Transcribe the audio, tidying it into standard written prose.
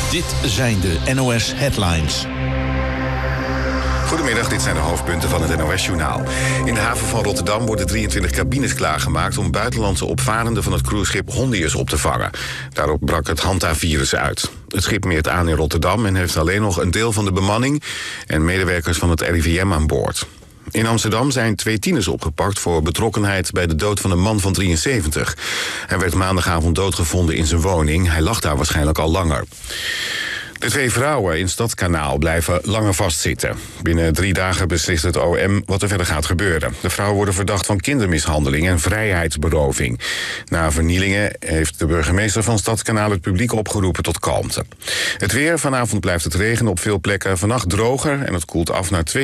Dit zijn de NOS Headlines. Goedemiddag, dit zijn de hoofdpunten van het NOS-journaal. In de haven van Rotterdam worden 23 cabines klaargemaakt om buitenlandse opvarenden van het cruiseschip Hondius op te vangen. Daarop brak het Hanta-virus uit. Het schip meert aan in Rotterdam en heeft alleen nog een deel van de bemanning en medewerkers van het RIVM aan boord. In Amsterdam zijn 2 tieners opgepakt voor betrokkenheid bij de dood van een man van 73. Hij werd maandagavond doodgevonden in zijn woning. Hij lag daar waarschijnlijk al langer. De 2 vrouwen in Stadskanaal blijven langer vastzitten. Binnen 3 dagen beslist het OM wat er verder gaat gebeuren. De vrouwen worden verdacht van kindermishandeling en vrijheidsberoving. Na vernielingen heeft de burgemeester van Stadskanaal het publiek opgeroepen tot kalmte. Het weer, vanavond blijft het regenen op veel plekken. Vannacht droger en het koelt af naar 2